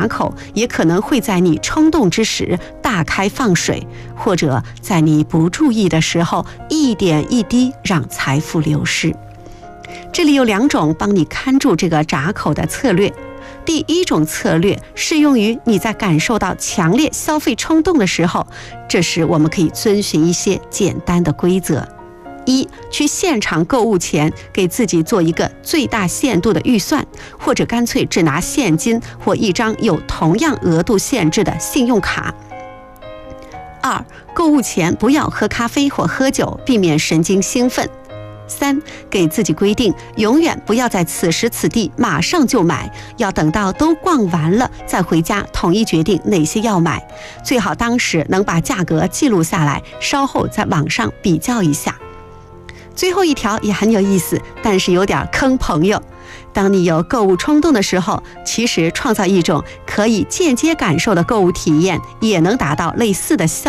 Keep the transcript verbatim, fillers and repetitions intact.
闸口，也可能会在你冲动之时大开放水，或者在你不注意的时候一点一滴让财富流失。这里有两种帮你看住这个闸口的策略。第一种策略适用于你在感受到强烈消费冲动的时候，这时我们可以遵循一些简单的规则。一，去现场购物前给自己做一个最大限度的预算，或者干脆只拿现金或一张有同样额度限制的信用卡。二，购物前不要喝咖啡或喝酒，避免神经兴奋。三，给自己规定，永远不要在此时此地马上就买，要等到都逛完了再回家统一决定哪些要买，最好当时能把价格记录下来，稍后在网上比较一下。最后一条也很有意思，但是有点坑朋友。当你有购物冲动的时候，其实创造一种可以间接感受的购物体验，也能达到类似的效果。